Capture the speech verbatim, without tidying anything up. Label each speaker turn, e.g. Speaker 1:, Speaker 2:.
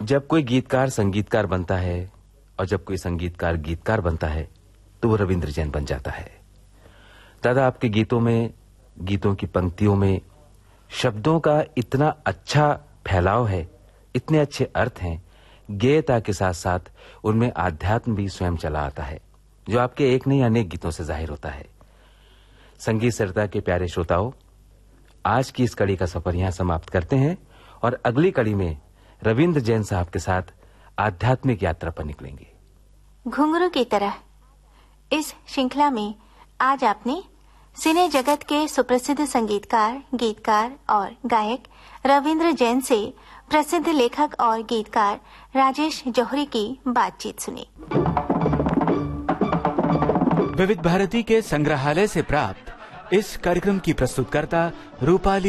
Speaker 1: जब कोई गीतकार संगीतकार बनता है और जब कोई संगीतकार गीतकार बनता है तो वो रविंद्र जैन बन जाता है। दादा, आपके गीतों में, गीतों की पंक्तियों में शब्दों का इतना अच्छा फैलाव है, इतने अच्छे अर्थ हैं, गेयता के साथ साथ उनमें आध्यात्म भी स्वयं चला आता है, जो आपके एक नहीं अनेक गीतों से जाहिर होता है। संगीत सरिता के प्यारे श्रोताओं, आज की इस कड़ी का सफर यहां समाप्त करते हैं और अगली कड़ी में रविंद्र जैन साहब के साथ आध्यात्मिक यात्रा पर निकलेंगे।
Speaker 2: घुंघरू की तरह इस श्रृंखला में आज आपने सिने जगत के सुप्रसिद्ध संगीतकार, गीतकार और गायक रविंद्र जैन से प्रसिद्ध लेखक और गीतकार राजेश जौहरी की बातचीत सुनी।
Speaker 3: विविध भारती के संग्रहालय से प्राप्त इस कार्यक्रम की प्रस्तुतकर्ता रूपाली